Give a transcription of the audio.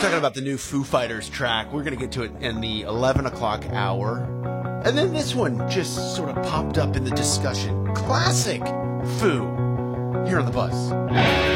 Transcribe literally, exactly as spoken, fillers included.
talking about the new Foo Fighters track. We're going to get to it in the eleven o'clock hour. And then this one just sort of popped up in the discussion. Classic Foo here on The Buzz.